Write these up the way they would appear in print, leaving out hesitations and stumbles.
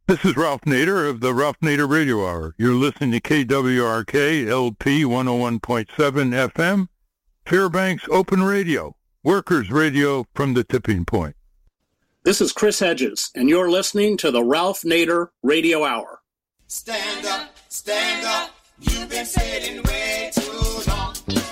This is Ralph Nader of the Ralph Nader Radio Hour. You're listening to KWRK LP 101.7 FM, Fairbanks Open Radio, Workers Radio from the Tipping Point. This is Chris Hedges, and you're listening to the Ralph Nader Radio Hour. Stand up, you've been sitting way too long.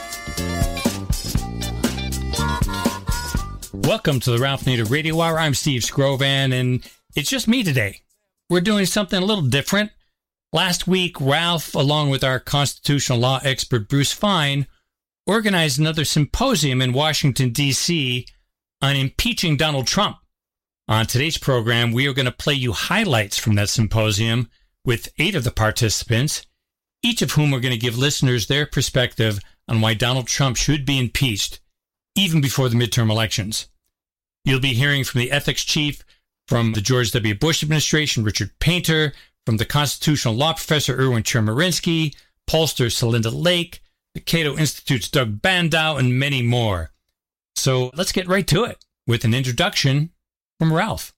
Welcome to the Ralph Nader Radio Hour. I'm Steve Scrovan, and it's just me today. We're doing something a little different. Last week, Ralph, along with our constitutional law expert Bruce Fein, organized another symposium in Washington, D.C. on impeaching Donald Trump. On today's program, we are going to play you highlights from that symposium with 8 of the participants, each of whom are going to give listeners their perspective on why Donald Trump should be impeached, even before the midterm elections. You'll be hearing from the ethics chief from the George W. Bush administration, Richard Painter, from the constitutional law professor, Erwin Chemerinsky, pollster Celinda Lake, the Cato Institute's Doug Bandow, and many more. So let's get right to it with an introduction from Ralph.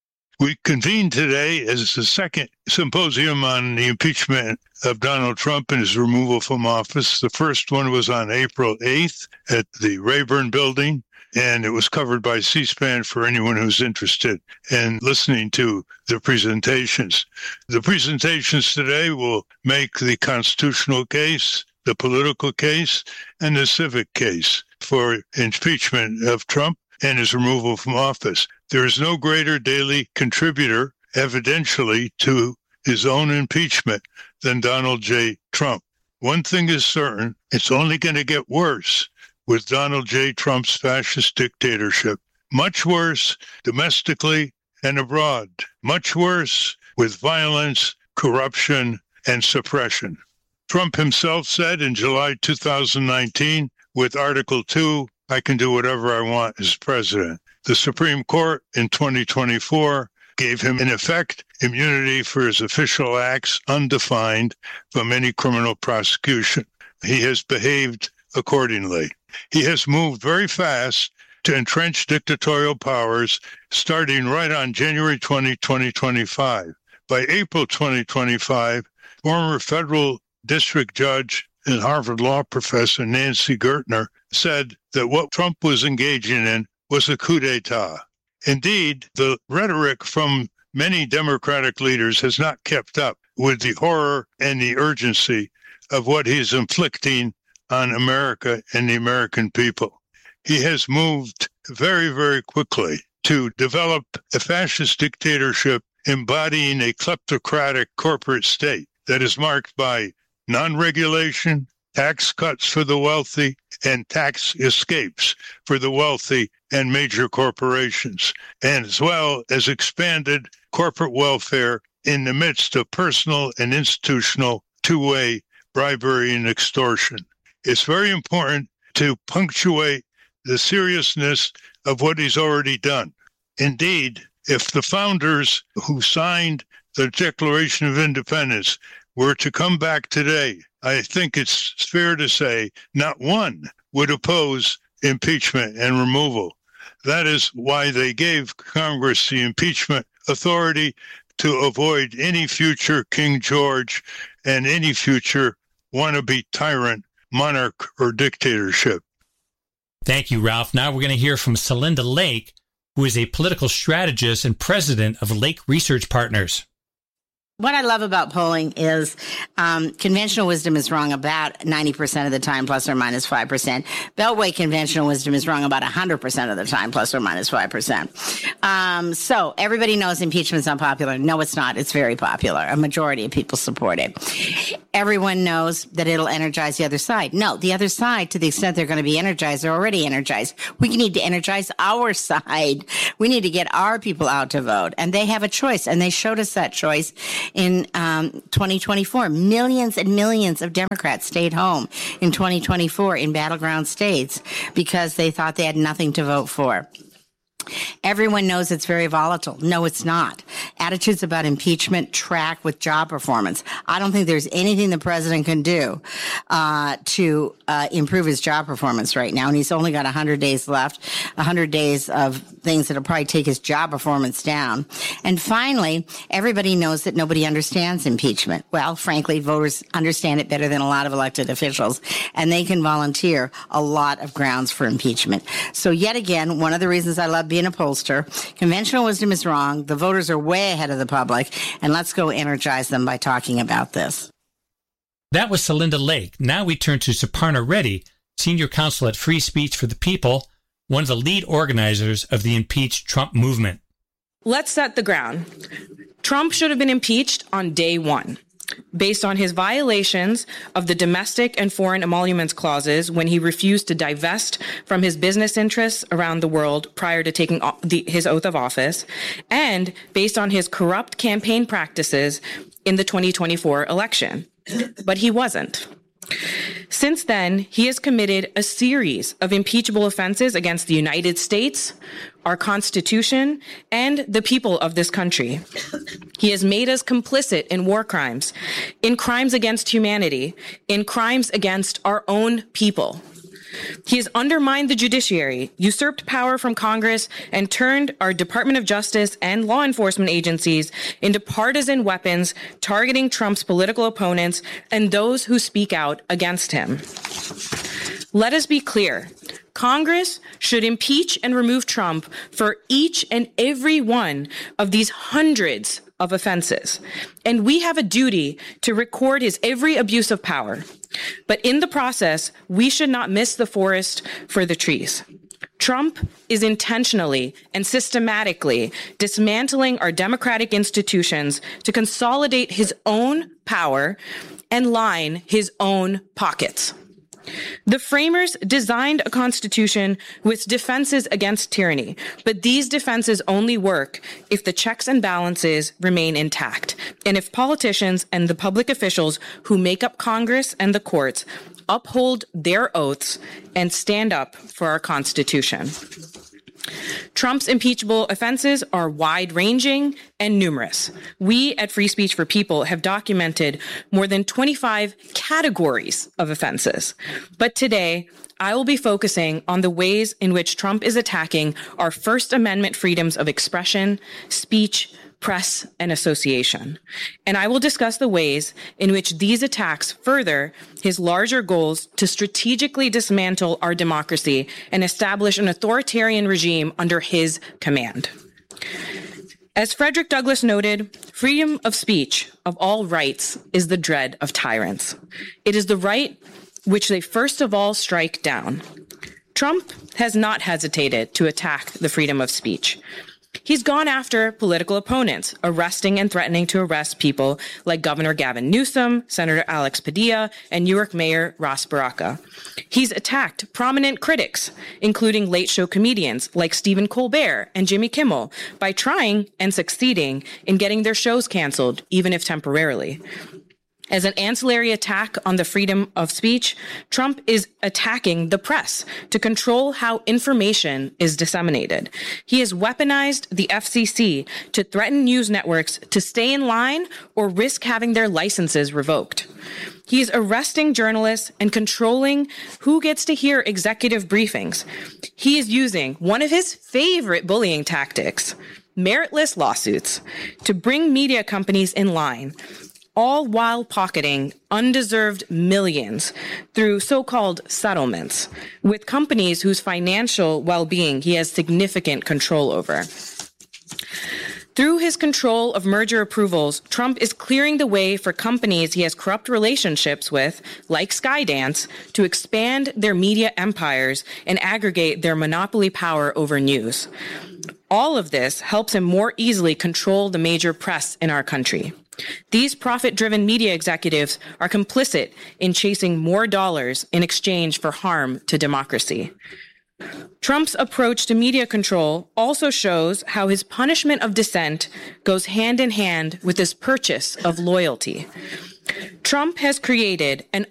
We convened today as the second symposium on the impeachment of Donald Trump and his removal from office. The first one was on April 8th at the Rayburn Building, and it was covered by C-SPAN for anyone who's interested in listening to the presentations. The presentations today will make the constitutional case, the political case, and the civic case for impeachment of Trump and his removal from office. There is no greater daily contributor, evidentially, to his own impeachment than Donald J. Trump. One thing is certain, it's only going to get worse with Donald J. Trump's fascist dictatorship. Much worse domestically and abroad. Much worse with violence, corruption, and suppression. Trump himself said in July 2019, with Article 2, I can do whatever I want as president. The Supreme Court in 2024 gave him, in effect, immunity for his official acts undefined from any criminal prosecution. He has behaved accordingly. He has moved very fast to entrench dictatorial powers starting right on January 20, 2025. By April 2025, former federal district judge and Harvard law professor Nancy Gertner said that what Trump was engaging in was a coup d'etat. Indeed, the rhetoric from many Democratic leaders has not kept up with the horror and the urgency of what he's inflicting on America and the American people. He has moved very, very quickly to develop a fascist dictatorship embodying a kleptocratic corporate state that is marked by non-regulation, tax cuts for the wealthy, and tax escapes for the wealthy and major corporations, and as well as expanded corporate welfare in the midst of personal and institutional two-way bribery and extortion. It's very important to punctuate the seriousness of what he's already done. Indeed, if the founders who signed the Declaration of Independence were to come back today, I think it's fair to say not one would oppose impeachment and removal. That is why they gave Congress the impeachment authority to avoid any future King George and any future wannabe tyrant, monarch, or dictatorship. Thank you, Ralph. Now we're going to hear from Celinda Lake, who is a political strategist and president of Lake Research Partners. What I love about polling is conventional wisdom is wrong about 90% of the time, plus or minus 5%. Beltway conventional wisdom is wrong about 100% of the time, plus or minus 5%. So everybody knows impeachment's unpopular. No, it's not. It's very popular. A majority of people support it. Everyone knows that it'll energize the other side. No, the other side, to the extent they're going to be energized, they're already energized. We need to energize our side. We need to get our people out to vote. And they have a choice, and they showed us that choice in 2024. Millions and millions of Democrats stayed home in 2024 in battleground states because they thought they had nothing to vote for. Everyone knows it's very volatile. No, it's not. Attitudes about impeachment track with job performance. I don't think there's anything the president can do to improve his job performance right now, and he's only got 100 days left, 100 days of things that'll probably take his job performance down. And finally, everybody knows that nobody understands impeachment. Well, frankly, voters understand it better than a lot of elected officials, and they can volunteer a lot of grounds for impeachment. So yet again, one of the reasons I love being a pollster, conventional wisdom is wrong. The voters are way ahead of the public, and let's go energize them by talking about this. That was Celinda Lake. Now we turn to Suparna Reddy, Senior Counsel at Free Speech for the People, one of the lead organizers of the Impeach Trump movement. Let's set the ground. Trump should have been impeached on day one, based on his violations of the domestic and foreign emoluments clauses when he refused to divest from his business interests around the world prior to taking his oath of office, and based on his corrupt campaign practices in the 2024 election. But he wasn't. Since then, he has committed a series of impeachable offenses against the United States, our Constitution, and the people of this country. He has made us complicit in war crimes, in crimes against humanity, in crimes against our own people. He has undermined the judiciary, usurped power from Congress, and turned our Department of Justice and law enforcement agencies into partisan weapons targeting Trump's political opponents and those who speak out against him. Let us be clear. Congress should impeach and remove Trump for each and every one of these hundreds of offenses. And we have a duty to record his every abuse of power. But in the process, we should not miss the forest for the trees. Trump is intentionally and systematically dismantling our democratic institutions to consolidate his own power and line his own pockets. The framers designed a constitution with defenses against tyranny, but these defenses only work if the checks and balances remain intact, and if politicians and the public officials who make up Congress and the courts uphold their oaths and stand up for our Constitution. Trump's impeachable offenses are wide-ranging and numerous. We at Free Speech for People have documented more than 25 categories of offenses. But today, I will be focusing on the ways in which Trump is attacking our First Amendment freedoms of expression, speech, press, and association. And I will discuss the ways in which these attacks further his larger goals to strategically dismantle our democracy and establish an authoritarian regime under his command. As Frederick Douglass noted, freedom of speech of all rights is the dread of tyrants. It is the right which they first of all strike down. Trump has not hesitated to attack the freedom of speech. He's gone after political opponents, arresting and threatening to arrest people like Governor Gavin Newsom, Senator Alex Padilla, and Newark Mayor Ras Baraka. He's attacked prominent critics, including late show comedians like Stephen Colbert and Jimmy Kimmel, by trying and succeeding in getting their shows canceled, even if temporarily. As an ancillary attack on the freedom of speech, Trump is attacking the press to control how information is disseminated. He has weaponized the FCC to threaten news networks to stay in line or risk having their licenses revoked. He is arresting journalists and controlling who gets to hear executive briefings. He is using one of his favorite bullying tactics, meritless lawsuits, to bring media companies in line, all while pocketing undeserved millions through so-called settlements with companies whose financial well-being he has significant control over. Through his control of merger approvals, Trump is clearing the way for companies he has corrupt relationships with, like Skydance, to expand their media empires and aggregate their monopoly power over news. All of this helps him more easily control the major press in our country. These profit-driven media executives are complicit in chasing more dollars in exchange for harm to democracy. Trump's approach to media control also shows how his punishment of dissent goes hand in hand with his purchase of loyalty. Trump has created an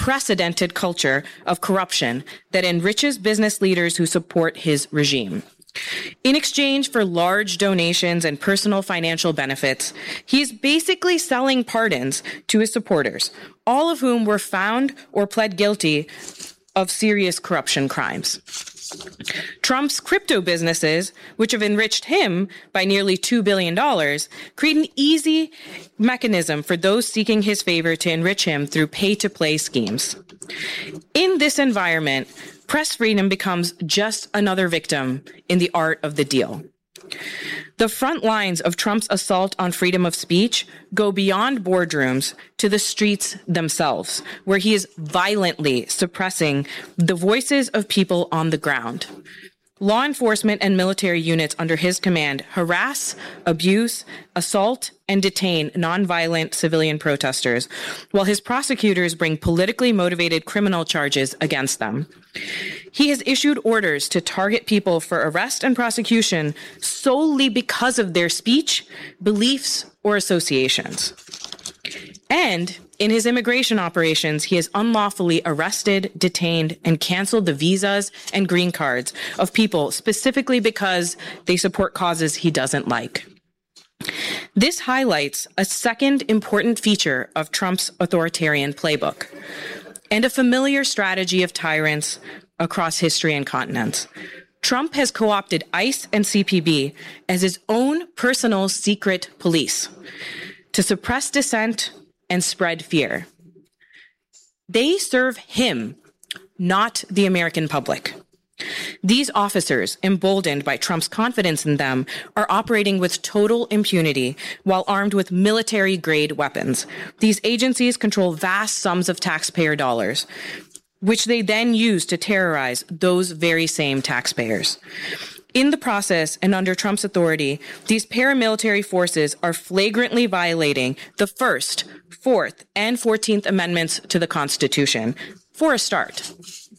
unprecedented culture of corruption that enriches business leaders who support his regime. In exchange for large donations and personal financial benefits, he is basically selling pardons to his supporters, all of whom were found or pled guilty of serious corruption crimes. Trump's crypto businesses, which have enriched him by nearly $2 billion, create an easy mechanism for those seeking his favor to enrich him through pay-to-play schemes. In this environment, press freedom becomes just another victim in the art of the deal. The front lines of Trump's assault on freedom of speech go beyond boardrooms to the streets themselves, where he is violently suppressing the voices of people on the ground. Law enforcement and military units under his command harass, abuse, assault, and detain nonviolent civilian protesters, while his prosecutors bring politically motivated criminal charges against them. He has issued orders to target people for arrest and prosecution solely because of their speech, beliefs, or associations. And in his immigration operations, he has unlawfully arrested, detained, and canceled the visas and green cards of people specifically because they support causes he doesn't like. This highlights a second important feature of Trump's authoritarian playbook and a familiar strategy of tyrants across history and continents. Trump has co-opted ICE and CPB as his own personal secret police to suppress dissent and spread fear. They serve him, not the American public. These officers, emboldened by Trump's confidence in them, are operating with total impunity while armed with military-grade weapons. These agencies control vast sums of taxpayer dollars, which they then use to terrorize those very same taxpayers. In the process, and under Trump's authority, these paramilitary forces are flagrantly violating the First, Fourth, and 14th Amendments to the Constitution, for a start.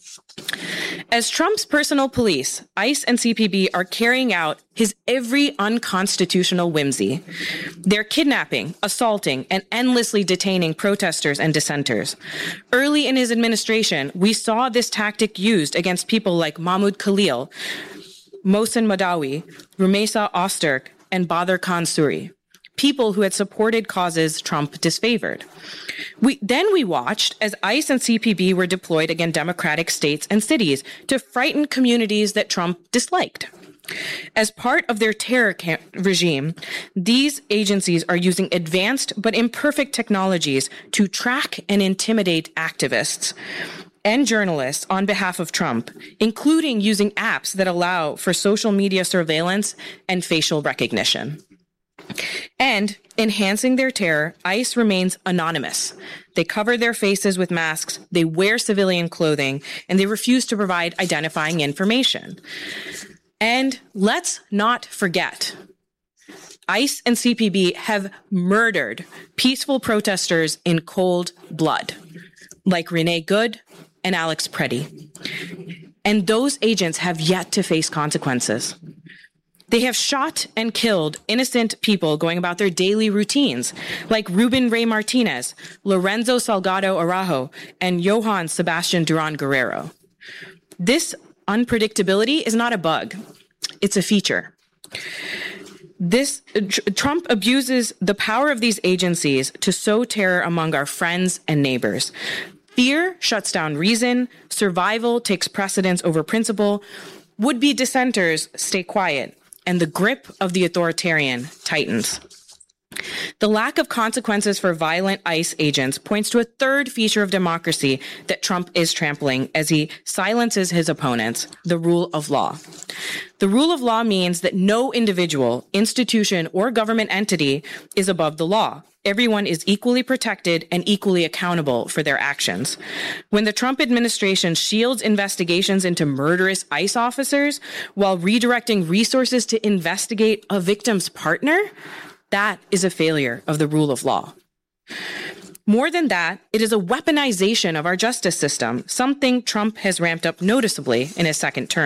As Trump's personal police, ICE and CPB are carrying out his every unconstitutional whimsy. They're kidnapping, assaulting, and endlessly detaining protesters and dissenters. Early in his administration, we saw this tactic used against people like Mahmoud Khalil, Mohsen Madawi, Rumeysa Ozturk, and Badr Khan Suri, people who had supported causes Trump disfavored. We watched as ICE and CPB were deployed against Democratic states and cities to frighten communities that Trump disliked. As part of their terror regime, these agencies are using advanced but imperfect technologies to track and intimidate activists and journalists on behalf of Trump, including using apps that allow for social media surveillance and facial recognition. And enhancing their terror, ICE remains anonymous. They cover their faces with masks, they wear civilian clothing, and they refuse to provide identifying information. And let's not forget, ICE and CPB have murdered peaceful protesters in cold blood, like Renee Good and Alex Preddy. And those agents have yet to face consequences. They have shot and killed innocent people going about their daily routines, like Ruben Ray Martinez, Lorenzo Salgado Araujo, and Johann Sebastian Duran Guerrero. This unpredictability is not a bug. It's a feature. Trump abuses the power of these agencies to sow terror among our friends and neighbors. Fear shuts down reason. Survival takes precedence over principle. Would-be dissenters stay quiet, and the grip of the authoritarian tightens. The lack of consequences for violent ICE agents points to a third feature of democracy that Trump is trampling as he silences his opponents, the rule of law. The rule of law means that no individual, institution, or government entity is above the law. Everyone is equally protected and equally accountable for their actions. When the Trump administration shields investigations into murderous ICE officers while redirecting resources to investigate a victim's partner, that is a failure of the rule of law. More than that, it is a weaponization of our justice system, something Trump has ramped up noticeably in his second term.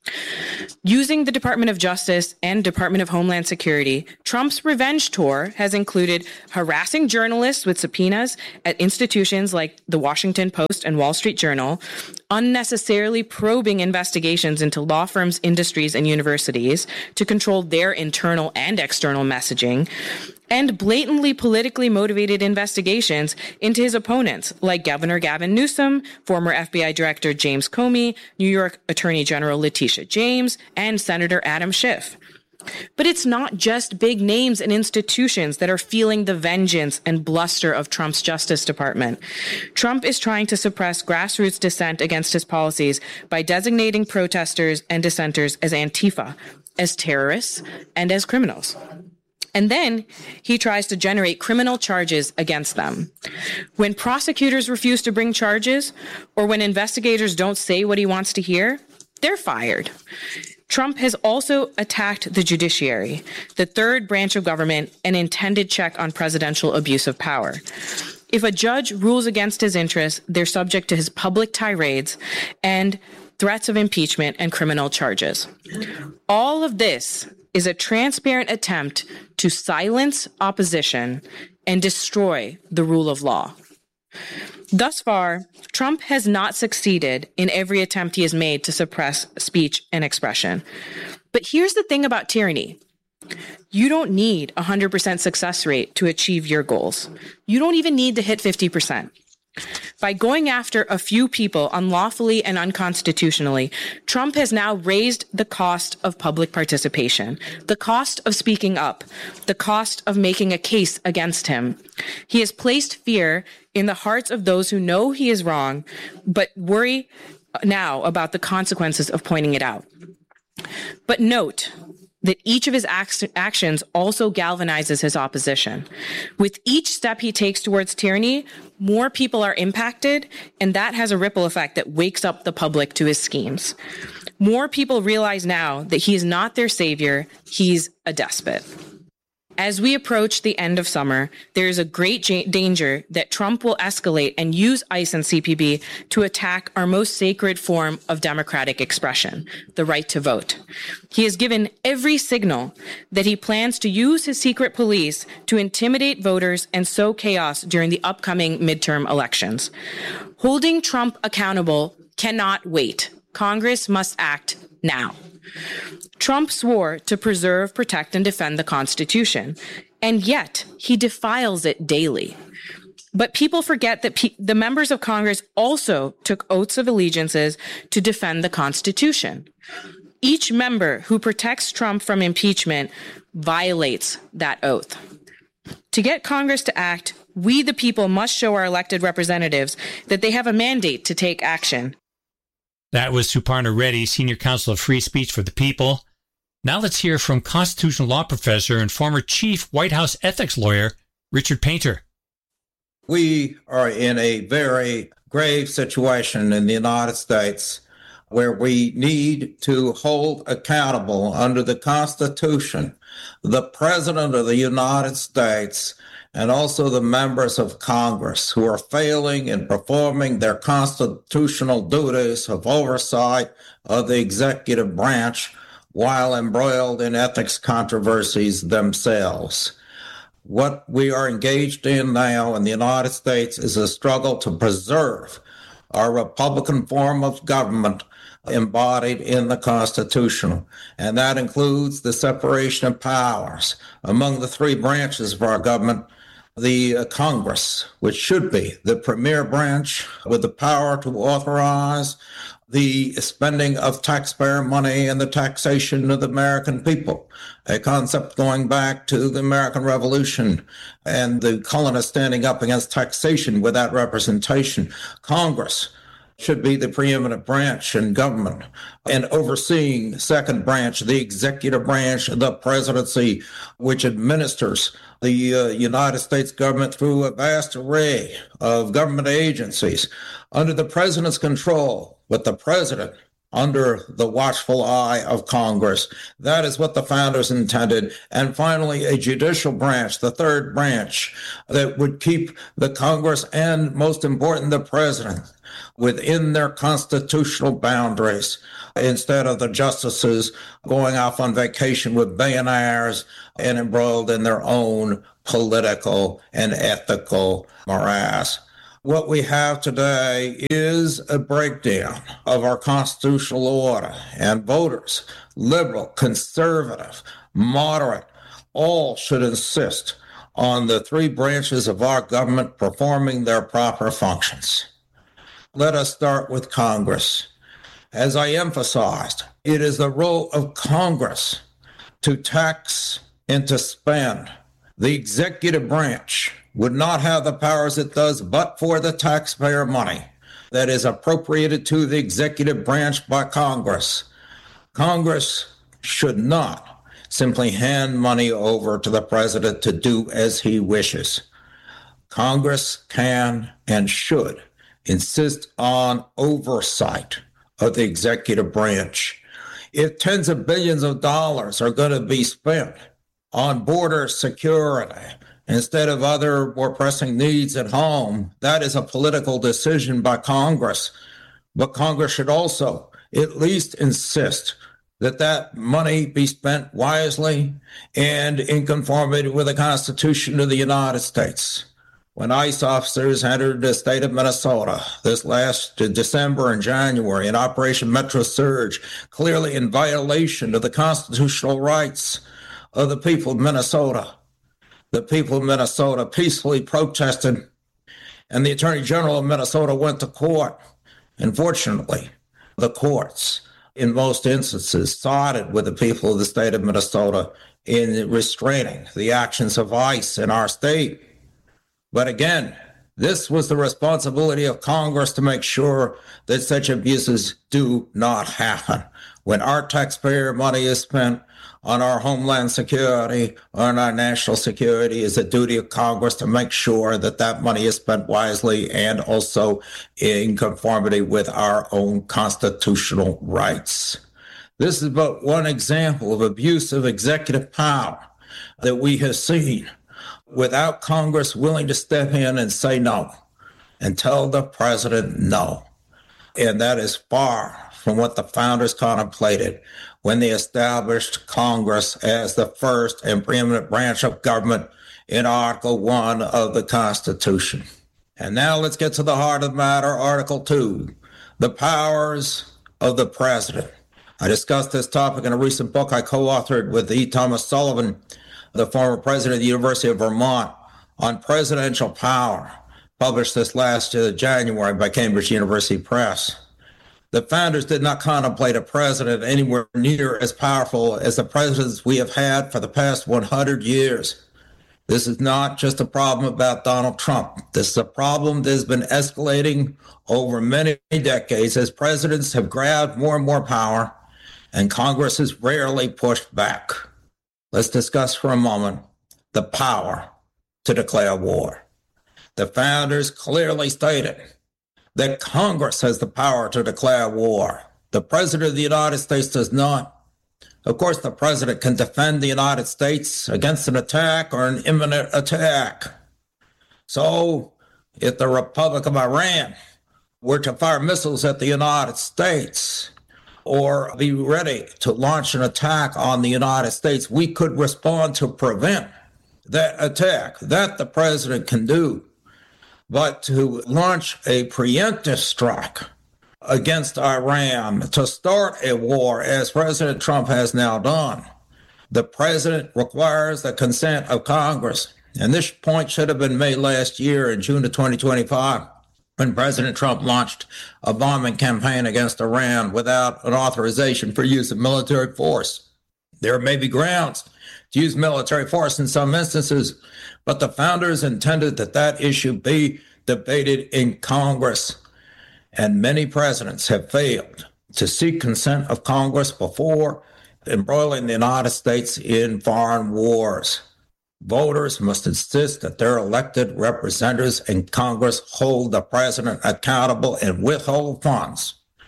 Using the Department of Justice and Department of Homeland Security, Trump's revenge tour has included harassing journalists with subpoenas at institutions like the Washington Post and Wall Street Journal, unnecessarily probing investigations into law firms, industries, and universities to control their internal and external messaging, and blatantly politically motivated investigations into his opponents, like Governor Gavin Newsom, former FBI Director James Comey, New York Attorney General Letitia James, and Senator Adam Schiff. But it's not just big names and institutions that are feeling the vengeance and bluster of Trump's Justice Department. Trump is trying to suppress grassroots dissent against his policies by designating protesters and dissenters as Antifa, as terrorists, and as criminals. And then he tries to generate criminal charges against them. When prosecutors refuse to bring charges, or when investigators don't say what he wants to hear, they're fired. Trump has also attacked the judiciary, the third branch of government, an intended check on presidential abuse of power. If a judge rules against his interests, they're subject to his public tirades and threats of impeachment and criminal charges. All of this is a transparent attempt to silence opposition and destroy the rule of law. Thus far, Trump has not succeeded in every attempt he has made to suppress speech and expression. But here's the thing about tyranny. You don't need a 100% success rate to achieve your goals. You don't even need to hit 50%. By going after a few people unlawfully and unconstitutionally, Trump has now raised the cost of public participation, the cost of speaking up, the cost of making a case against him. He has placed fear in the hearts of those who know he is wrong, but worry now about the consequences of pointing it out. But note that each of his actions also galvanizes his opposition. With each step he takes towards tyranny, more people are impacted, and that has a ripple effect that wakes up the public to his schemes. More people realize now that he is not their savior, he's a despot. As we approach the end of summer, there is a great danger that Trump will escalate and use ICE and CPB to attack our most sacred form of democratic expression, the right to vote. He has given every signal that he plans to use his secret police to intimidate voters and sow chaos during the upcoming midterm elections. Holding Trump accountable cannot wait. Congress must act now. Trump swore to preserve, protect, and defend the Constitution, and yet he defiles it daily. But people forget that the members of Congress also took oaths of allegiances to defend the Constitution. Each member who protects Trump from impeachment violates that oath. To get Congress to act, we the people must show our elected representatives that they have a mandate to take action. That was Suparna Reddy, Senior Counsel of Free Speech for the People. Now let's hear from constitutional law professor and former chief White House ethics lawyer, Richard Painter. We are in a very grave situation in the United States where we need to hold accountable under the Constitution the President of the United States and also the members of Congress who are failing in performing their constitutional duties of oversight of the executive branch while embroiled in ethics controversies themselves. What we are engaged in now in the United States is a struggle to preserve our Republican form of government embodied in the Constitution, and that includes the separation of powers among the three branches of our government. The Congress, which should be the premier branch with the power to authorize the spending of taxpayer money and the taxation of the American people, a concept going back to the American Revolution and the colonists standing up against taxation without representation. Congress should be the preeminent branch in government and overseeing the second branch, the executive branch, the presidency, which administers the United States government through a vast array of government agencies under the president's control, with the president under the watchful eye of Congress. That is what the founders intended. And finally, a judicial branch, the third branch, that would keep the Congress and, most important, the president within their constitutional boundaries, instead of the justices going off on vacation with billionaires and embroiled in their own political and ethical morass. What we have today is a breakdown of our constitutional order, and voters, liberal, conservative, moderate, all should insist on the three branches of our government performing their proper functions. Let us start with Congress. As I emphasized, it is the role of Congress to tax and to spend. The executive branch would not have the powers it does but for the taxpayer money that is appropriated to the executive branch by Congress. Congress should not simply hand money over to the president to do as he wishes. Congress can and should insist on oversight of the executive branch. If tens of billions of dollars are going to be spent on border security instead of other more pressing needs at home, that is a political decision by Congress. But Congress should also at least insist that that money be spent wisely and in conformity with the Constitution of the United States. When ICE officers entered the state of Minnesota this last December and January in Operation Metro Surge, clearly in violation of the constitutional rights of the people of Minnesota, the people of Minnesota peacefully protested, and the Attorney General of Minnesota went to court. And fortunately, the courts, in most instances, sided with the people of the state of Minnesota in restraining the actions of ICE in our state. But again, this was the responsibility of Congress to make sure that such abuses do not happen. When our taxpayer money is spent on our homeland security, on our national security, is a duty of Congress to make sure that that money is spent wisely and also in conformity with our own constitutional rights. This is but one example of abuse of executive power that we have seen without Congress willing to step in and say no and tell the president no. And that is far from what the founders contemplated when they established Congress as the first and preeminent branch of government in Article 1 of the Constitution. And now let's get to the heart of the matter, Article 2, the powers of the president. I discussed this topic in a recent book I co-authored with E. Thomas Sullivan, the former president of the University of Vermont, on presidential power, published this last January by Cambridge University Press. The founders did not contemplate a president anywhere near as powerful as the presidents we have had for the past 100 years. This is not just a problem about Donald Trump. This is a problem that has been escalating over many decades as presidents have grabbed more and more power, and Congress has rarely pushed back. Let's discuss for a moment the power to declare war. The founders clearly stated that Congress has the power to declare war. The President of the United States does not. Of course, the President can defend the United States against an attack or an imminent attack. So, if the Republic of Iran were to fire missiles at the United States, or be ready to launch an attack on the United States, we could respond to prevent that attack. That the president can do. But to launch a preemptive strike against Iran, to start a war, as President Trump has now done, the president requires the consent of Congress. And this point should have been made last year in June of 2025. When President Trump launched a bombing campaign against Iran without an authorization for use of military force. There may be grounds to use military force in some instances, but the founders intended that that issue be debated in Congress. And many presidents have failed to seek consent of Congress before embroiling the United States in foreign wars. Voters must insist that their elected representatives in Congress hold the president accountable and withhold funds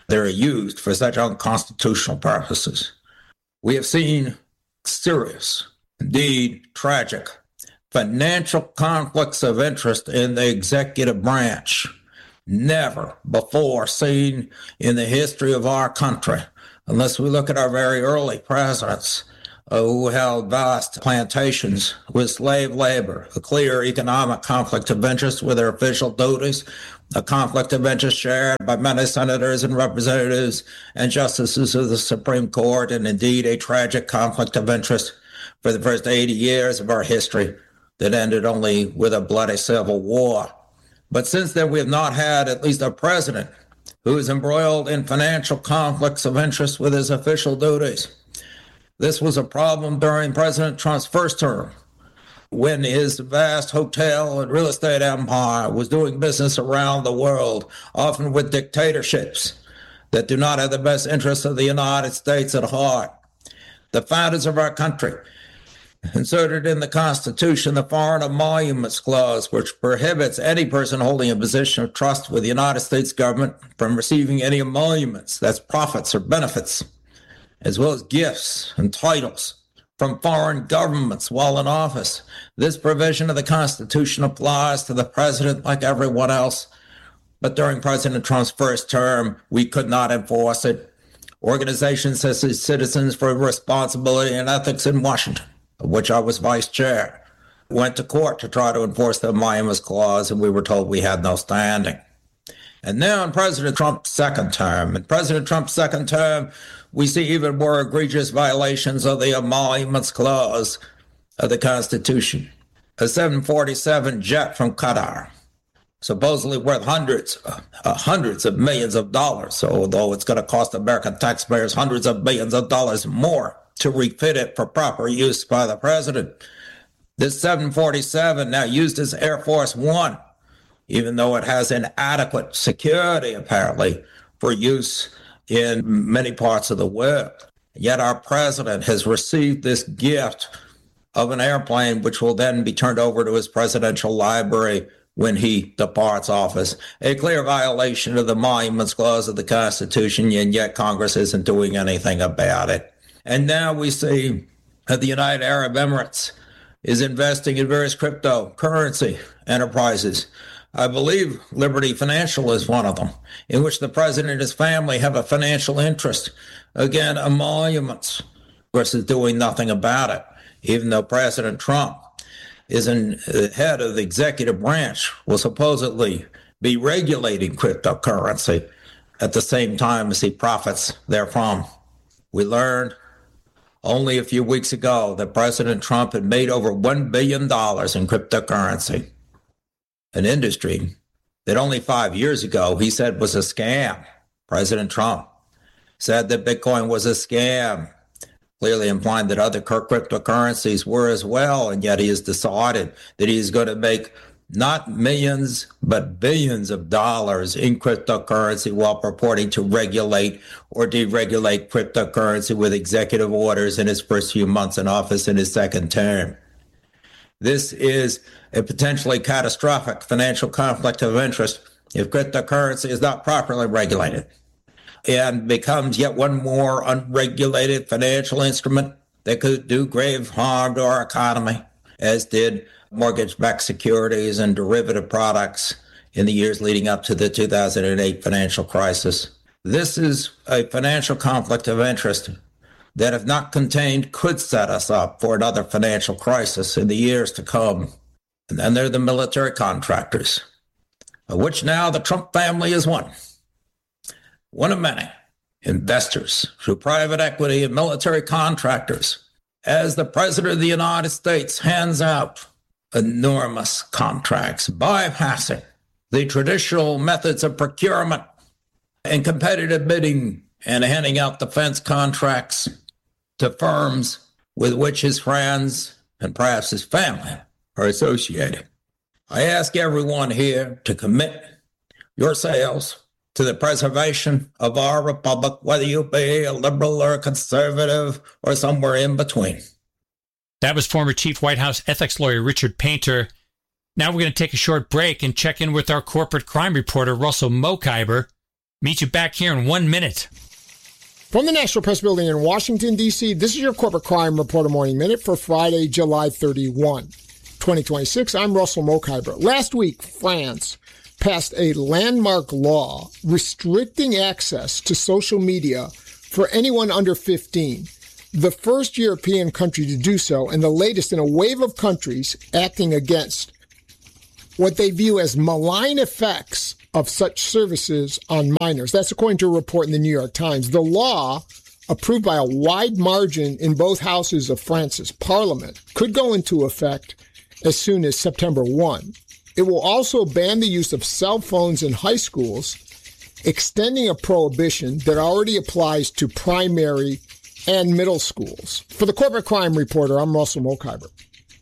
they're used for such unconstitutional purposes. We have seen serious, indeed tragic, financial conflicts of interest in the executive branch, never before seen in the history of our country, unless we look at our very early presidents who held vast plantations with slave labor, a clear economic conflict of interest with their official duties, a conflict of interest shared by many senators and representatives and justices of the Supreme Court, and indeed a tragic conflict of interest for the first 80 years of our history that ended only with a bloody civil war. But since then, we have not had at least a president who is embroiled in financial conflicts of interest with his official duties. This was a problem during President Trump's first term, when his vast hotel and real estate empire was doing business around the world, often with dictatorships that do not have the best interests of the United States at heart. The founders of our country inserted in the Constitution the Foreign Emoluments Clause, which prohibits any person holding a position of trust with the United States government from receiving any emoluments, that's profits or benefits, as well as gifts and titles from foreign governments while in office. This provision of the Constitution applies to the president like everyone else, but during President Trump's first term, we could not enforce it. Organizations such as Citizens for Responsibility and Ethics in Washington, of which I was vice chair, went to court to try to enforce the Emoluments Clause, and we were told we had no standing. And now in President Trump's second term, we see even more egregious violations of the Emoluments Clause of the Constitution. A 747 jet from Qatar, supposedly worth hundreds of millions of dollars, although it's going to cost American taxpayers hundreds of millions of dollars more to refit it for proper use by the president. This 747 now used as Air Force One, even though it has inadequate security, apparently, for use in many parts of the world. Yet our president has received this gift of an airplane, which will then be turned over to his presidential library when he departs office. A clear violation of the Emoluments Clause of the Constitution, and yet Congress isn't doing anything about it. And now we see that the United Arab Emirates is investing in various cryptocurrency enterprises. I believe Liberty Financial is one of them, in which the president and his family have a financial interest. Again, emoluments versus doing nothing about it, even though President Trump is the head of the executive branch, will supposedly be regulating cryptocurrency at the same time as he profits therefrom. We learned only a few weeks ago that President Trump had made over $1 billion in cryptocurrency, an industry that only 5 years ago he said was a scam. President Trump said that Bitcoin was a scam, clearly implying that other cryptocurrencies were as well, and yet he has decided that he's going to make not millions, but billions of dollars in cryptocurrency while purporting to regulate or deregulate cryptocurrency with executive orders in his first few months in office in his second term. This is a potentially catastrophic financial conflict of interest if cryptocurrency is not properly regulated and becomes yet one more unregulated financial instrument that could do grave harm to our economy, as did mortgage-backed securities and derivative products in the years leading up to the 2008 financial crisis. This is a financial conflict of interest that, if not contained, could set us up for another financial crisis in the years to come. And then there are the military contractors, of which now the Trump family is one of many investors through private equity and military contractors, as the President of the United States hands out enormous contracts, bypassing the traditional methods of procurement and competitive bidding, and handing out defense contracts to firms with which his friends and perhaps his family are associated. I ask everyone here to commit yourselves to the preservation of our republic, whether you be a liberal or a conservative or somewhere in between. That was former Chief White House ethics lawyer Richard Painter. Now we're going to take a short break and check in with our corporate crime reporter, Russell Mokhiber. Meet you back here in 1 minute. From the National Press Building in Washington, D.C., this is your Corporate Crime Reporter Morning Minute for Friday, July 31, 2026. I'm Russell Mokhiber. Last week, France passed a landmark law restricting access to social media for anyone under 15, the first European country to do so, and the latest in a wave of countries acting against what they view as malign effects of such services on minors. That's according to a report in the New York Times. The law, approved by a wide margin in both houses of France's parliament, could go into effect as soon as September 1. It will also ban the use of cell phones in high schools, extending a prohibition that already applies to primary and middle schools. For the Corporate Crime Reporter, I'm Russell Mokhiber.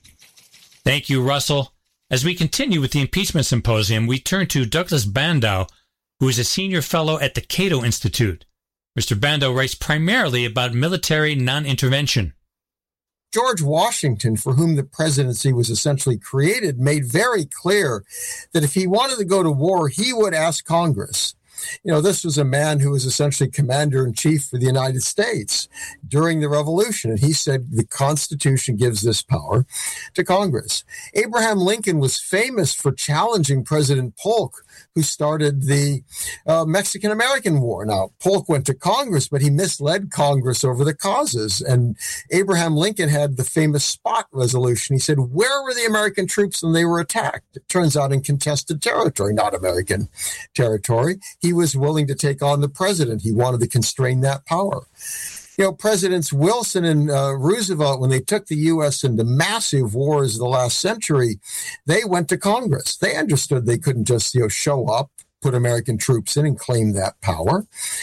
Thank you, Russell. As we continue with the impeachment symposium, we turn to Douglas Bandow, who is a senior fellow at the Cato Institute. Mr. Bandow writes primarily about military non-intervention. George Washington, for whom the presidency was essentially created, made very clear that if he wanted to go to war, he would ask Congress. You know, this was a man who was essentially commander-in-chief for the United States during the Revolution. And he said the Constitution gives this power to Congress. Abraham Lincoln was famous for challenging President Polk, who started the Mexican-American War. Now, Polk went to Congress, but he misled Congress over the causes. And Abraham Lincoln had the famous Spot Resolution. He said, where were the American troops when they were attacked? It turns out in contested territory, not American territory. He was willing to take on the president. He wanted to constrain that power. You know, Presidents Wilson and Roosevelt, when they took the U.S. into massive wars in the last century, they went to Congress. They understood they couldn't just, show up, put American troops in and claim that power.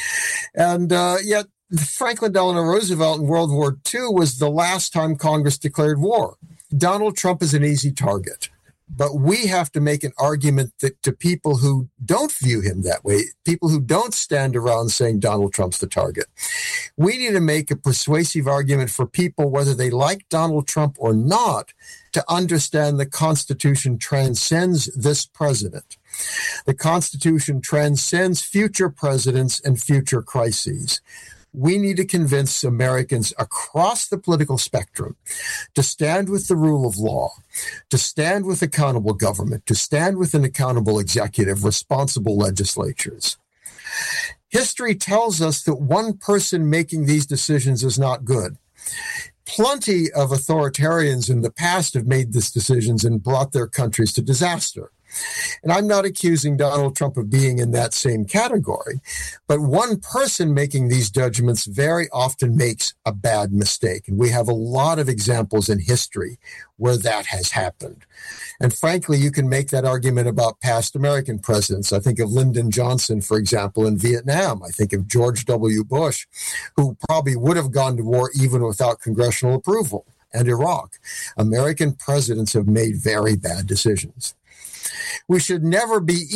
And yet Franklin Delano Roosevelt in World War II was the last time Congress declared war. Donald Trump is an easy target. But we have to make an argument that to people who don't view him that way, people who don't stand around saying Donald Trump's the target. We need to make a persuasive argument for people, whether they like Donald Trump or not, to understand the Constitution transcends this president. The Constitution transcends future presidents and future crises. We need to convince Americans across the political spectrum to stand with the rule of law, to stand with accountable government, to stand with an accountable executive, responsible legislatures. History tells us that one person making these decisions is not good. Plenty of authoritarians in the past have made these decisions and brought their countries to disaster. And I'm not accusing Donald Trump of being in that same category, but one person making these judgments very often makes a bad mistake. And we have a lot of examples in history where that has happened. And frankly, you can make that argument about past American presidents. I think of Lyndon Johnson, for example, in Vietnam. I think of George W. Bush, who probably would have gone to war even without congressional approval, and Iraq. American presidents have made very bad decisions. We should never be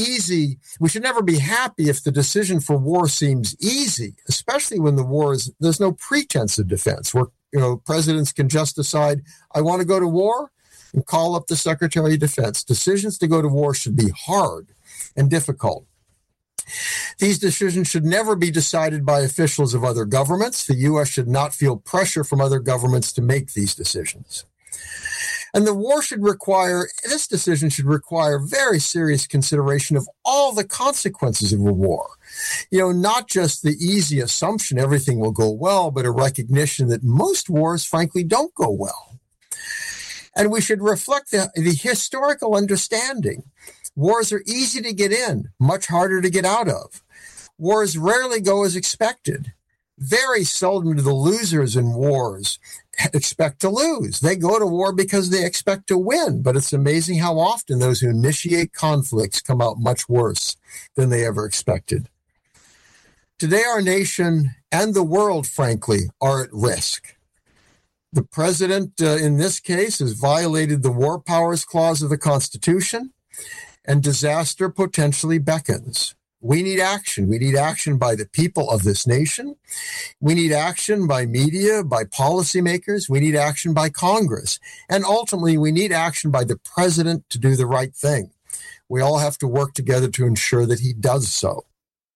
happy if the decision for war seems easy, especially when there's no pretense of defense, where presidents can just decide, I want to go to war, and call up the Secretary of Defense. Decisions to go to war should be hard and difficult. These decisions should never be decided by officials of other governments. The U.S. should not feel pressure from other governments to make these decisions. And this decision should require very serious consideration of all the consequences of a war. Not just the easy assumption everything will go well, but a recognition that most wars, frankly, don't go well. And we should reflect the historical understanding. Wars are easy to get in, much harder to get out of. Wars rarely go as expected. Very seldom do the losers in wars expect to lose. They go to war because they expect to win, but it's amazing how often those who initiate conflicts come out much worse than they ever expected. Today, our nation and the world, frankly, are at risk. The president, in this case, has violated the War Powers Clause of the Constitution, and disaster potentially beckons. We need action. We need action by the people of this nation. We need action by media, by policymakers. We need action by Congress. And ultimately, we need action by the president to do the right thing. We all have to work together to ensure that he does so.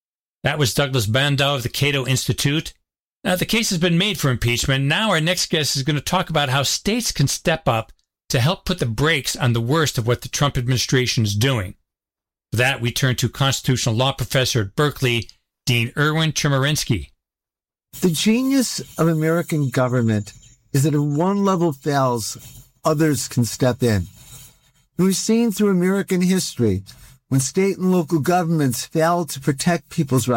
That was Douglas Bandow of the Cato Institute. Now, the case has been made for impeachment. Now our next guest is going to talk about how states can step up to help put the brakes on the worst of what the Trump administration is doing. For that, we turn to constitutional law professor at Berkeley, Dean Erwin Chemerinsky. The genius of American government is that if one level fails, others can step in. And we've seen through American history, when state and local governments fail to protect people's rights,